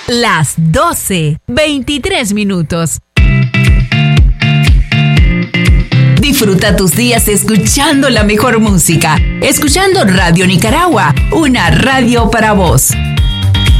Las 12:23. Disfruta tus días escuchando la mejor música, escuchando Radio Nicaragua, una radio para vos.